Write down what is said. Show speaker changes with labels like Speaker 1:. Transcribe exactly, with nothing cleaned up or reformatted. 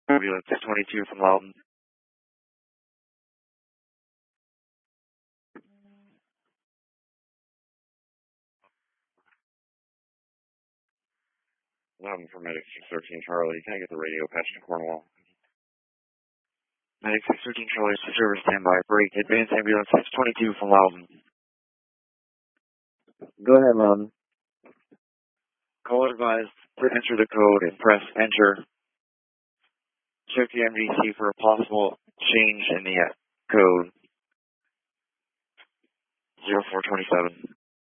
Speaker 1: Ambulance six twenty-two from Loudon. Loudon for Medic six thirteen Charlie. Can I get the radio patch to Cornwall? Medic six thirteen Charlie, service standby. Break. Advance ambulance six twenty-two from Loudon. Go ahead, Loudon. Call advised to enter the code and press enter. Check the M D C for a possible change in the code. zero four twenty-seven.